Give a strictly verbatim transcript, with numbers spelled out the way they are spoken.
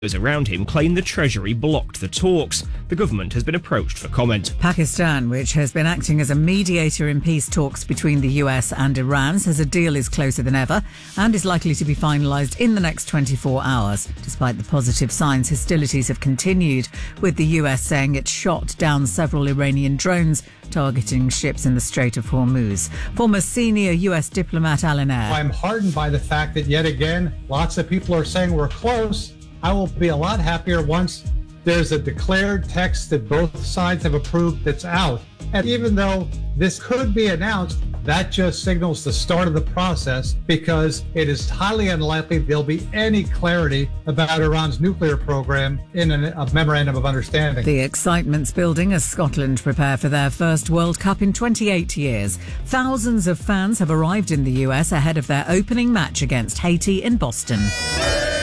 Those around him claim the Treasury blocked the talks. The government has been approached for comment. Pakistan, which has been acting as a mediator in peace talks between the U S and Iran, says a deal is closer than ever and is likely to be finalised in the next twenty-four hours. Despite the positive signs, hostilities have continued, with the U S saying it shot down several Iranian drones targeting ships in the Strait of Hormuz. Former senior U S diplomat Alan Eyre. I'm heartened by the fact that yet again, lots of people are saying we're close. I will be a lot happier once there's a declared text that both sides have approved that's out. And even though this could be announced, that just signals the start of the process, because it is highly unlikely there'll be any clarity about Iran's nuclear program in an, a memorandum of understanding. The excitement's building as Scotland prepare for their first World Cup in twenty-eight years. Thousands of fans have arrived in the U S ahead of their opening match against Haiti in Boston.